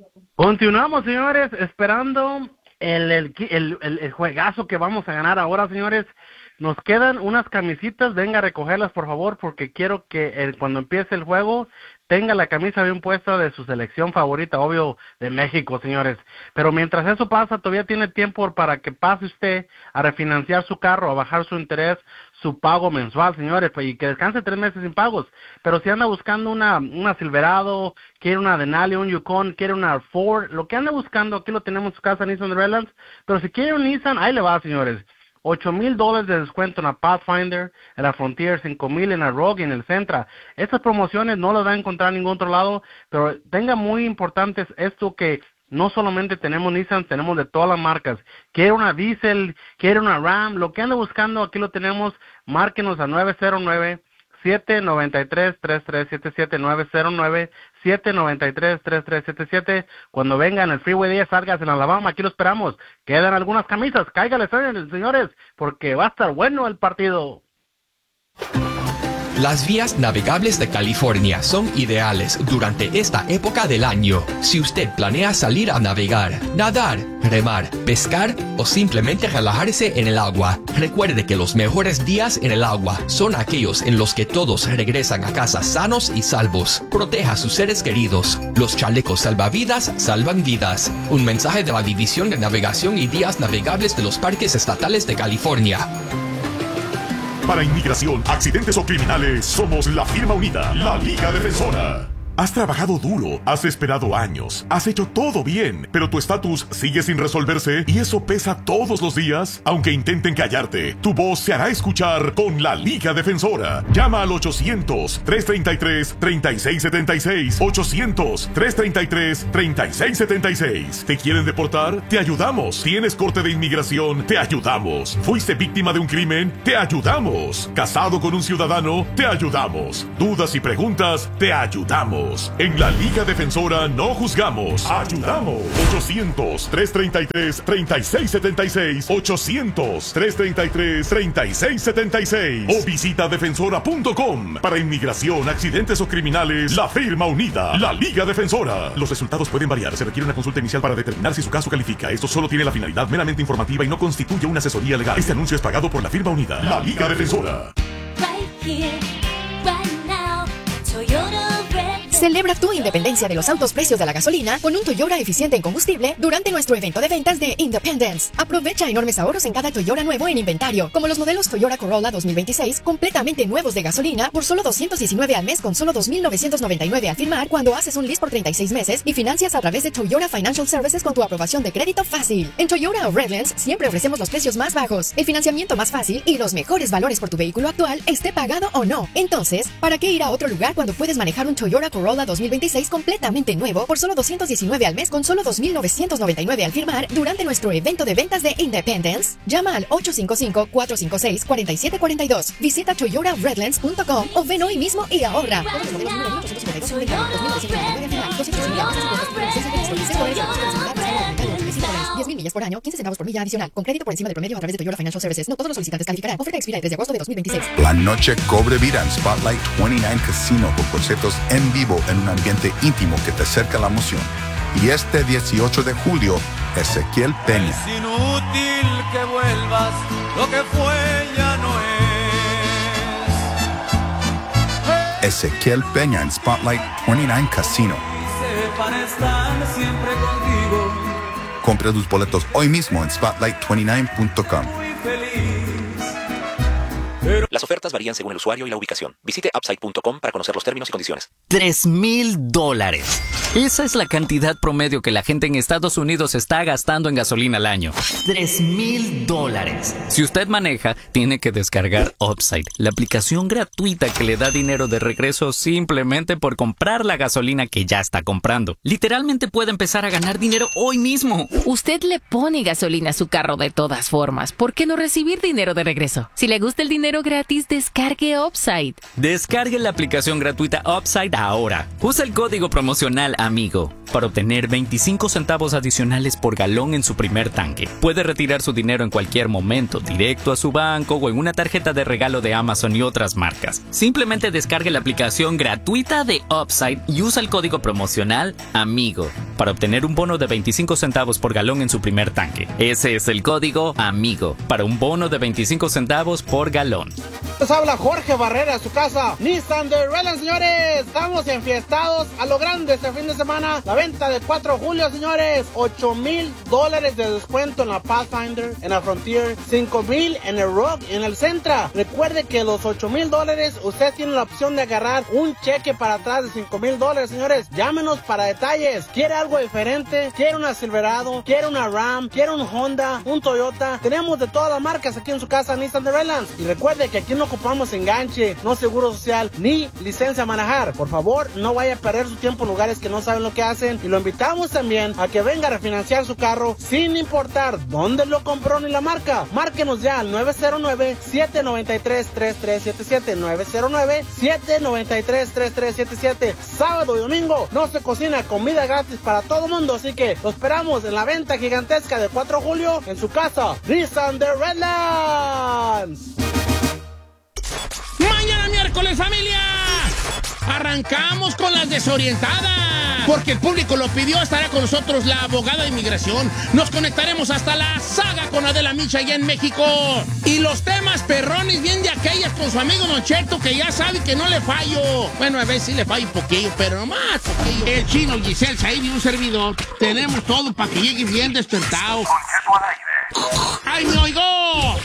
Continuamos, señores, esperando el juegazo que vamos a ganar ahora, señores. Nos quedan unas camisitas, venga a recogerlas, por favor, porque quiero que cuando empiece el juego tenga la camisa bien puesta de su selección favorita, obvio, de México, señores. Pero mientras eso pasa, todavía tiene tiempo para que pase usted a refinanciar su carro, a bajar su interés, su pago mensual, señores, y que descanse 3 meses sin pagos. Pero si anda buscando una Silverado, quiere una Denali, un Yukon, quiere una Ford, lo que anda buscando, aquí lo tenemos en su casa, Nissan Redlands. Pero si quiere un Nissan, ahí le va, señores. $8,000 de descuento en la Pathfinder, en la Frontier, $5,000 en la Rogue y en el Sentra. Estas promociones no las va a encontrar en ningún otro lado, pero tenga muy importante esto que no solamente tenemos Nissan, tenemos de todas las marcas. Quiere una Diesel, quiere una Ram, lo que anda buscando, aquí lo tenemos. Márquenos a 909-793-3377, 909-793-3377. Cuando vengan el Freeway 10, salgas en Alabama, aquí lo esperamos. Quedan algunas camisas, cáigale, señores, porque va a estar bueno el partido. Las vías navegables de California son ideales durante esta época del año. Si usted planea salir a navegar, nadar, remar, pescar o simplemente relajarse en el agua, recuerde que los mejores días en el agua son aquellos en los que todos regresan a casa sanos y salvos. Proteja a sus seres queridos. Los chalecos salvavidas salvan vidas. Un mensaje de la División de Navegación y Vías Navegables de los Parques Estatales de California. Para inmigración, accidentes o criminales, somos la firma unida, la Liga Defensora. Has trabajado duro, has esperado años, has hecho todo bien, pero tu estatus sigue sin resolverse y eso pesa todos los días. Aunque intenten callarte, tu voz se hará escuchar con la Liga Defensora. Llama al 800-333-3676. 800-333-3676. ¿Te quieren deportar? Te ayudamos. ¿Tienes corte de inmigración? Te ayudamos. ¿Fuiste víctima de un crimen? Te ayudamos. ¿Casado con un ciudadano? Te ayudamos. ¿Dudas y preguntas? Te ayudamos. En la Liga Defensora no juzgamos, ayudamos. 800-333-3676. 800-333-3676. O visita defensora.com. Para inmigración, accidentes o criminales, la firma unida, la Liga Defensora. Los resultados pueden variar. Se requiere una consulta inicial para determinar si su caso califica. Esto solo tiene la finalidad meramente informativa y no constituye una asesoría legal. Este anuncio es pagado por la firma unida, la Liga Defensora. Right here, right now, Toyota. Celebra tu independencia de los altos precios de la gasolina con un Toyota eficiente en combustible durante nuestro evento de ventas de Independence. Aprovecha enormes ahorros en cada Toyota nuevo en inventario, como los modelos Toyota Corolla 2026 completamente nuevos de gasolina por solo $219 al mes con solo $2,999 al firmar cuando haces un lease por 36 meses y financias a través de Toyota Financial Services con tu aprobación de crédito fácil. En Toyota of Redlands siempre ofrecemos los precios más bajos, el financiamiento más fácil y los mejores valores por tu vehículo actual, esté pagado o no. Entonces, ¿para qué ir a otro lugar cuando puedes manejar un Toyota Corolla 2026 completamente nuevo por solo $219 al mes con solo $2,999 al firmar durante nuestro evento de ventas de Independence? Llama al 855-456-4742. Visita toyotaredlands.com o ven hoy mismo y ahorra. $10,000 millas por año, 15 centavos por milla adicional, con crédito por encima del promedio a través de Toyota Financial Services. No todos los solicitantes calificarán. Oferta expira el 3 de agosto de 2026. La noche cobre vida en Spotlight 29 Casino con conciertos en vivo en un ambiente íntimo que te acerca a la emoción. Y este 18 de julio, Ezequiel Peña. Es inútil que vuelvas, lo que fue ya no es. Ezequiel Peña en Spotlight 29 Casino. Sepan estar siempre contigo. Compra tus boletos hoy mismo en spotlight29.com. Muy feliz. Las ofertas varían según el usuario y la ubicación. Visite upside.com para conocer los términos y condiciones. $3,000. Esa es la cantidad promedio que la gente en Estados Unidos está gastando en gasolina al año. $3,000. Si usted maneja, tiene que descargar Upside, la aplicación gratuita que le da dinero de regreso simplemente por comprar la gasolina que ya está comprando. Literalmente puede empezar a ganar dinero hoy mismo. Usted le pone gasolina a su carro de todas formas. ¿Por qué no recibir dinero de regreso? Si le gusta el dinero gratis, descargue Upside. Descargue la aplicación gratuita Upside ahora. Usa el código promocional AMIGO. para obtener 25 centavos adicionales por galón en su primer tanque. Puede retirar su dinero en cualquier momento, directo a su banco o en una tarjeta de regalo de Amazon y otras marcas. Simplemente descargue la aplicación gratuita de Upside y usa el código promocional AMIGO para obtener un bono de 25 centavos por galón en su primer tanque. Ese es el código AMIGO para un bono de 25 centavos por galón. Les habla Jorge Barrera de su casa Nissan de Redlands, señores. Estamos enfiestados a lo grande este fin de semana. La venta de 4 de julio, señores. $8,000 de descuento en la Pathfinder, en la Frontier, $5,000 en el Rogue, en el Sentra. Recuerde que los $8,000 usted tiene la opción de agarrar un cheque para atrás de $5,000, señores. Llámenos para detalles. ¿Quiere algo diferente? ¿Quiere una Silverado? ¿Quiere una Ram? ¿Quiere un Honda? ¿Un Toyota? Tenemos de todas las marcas aquí en su casa Nissan de Redlands. Y recuerde que aquí no ocupamos enganche, no seguro social, ni licencia a manejar. Por favor, no vaya a perder su tiempo en lugares que no saben lo que hacen. Y lo invitamos también a que venga a refinanciar su carro sin importar dónde lo compró ni la marca. Márquenos ya al 909-793-3377. 909-793-3377. Sábado y domingo no se cocina, comida gratis para todo mundo. Así que lo esperamos en la venta gigantesca de 4 de julio en su casa Nissan de Redlands. Mañana miércoles, familia, arrancamos con las desorientadas, porque el público lo pidió. Estará con nosotros la abogada de inmigración. Nos conectaremos hasta la saga con Adela Micha allá en México. Y los temas perrones, bien de aquellas con su amigo Don Cheto, que ya sabe que no le fallo. Bueno, a veces sí le fallo un poquillo, pero nomás poquillo. El Chino, Giselle, Said y un servidor. Tenemos todo para que llegue bien despertado. ¡Ay, me oigo!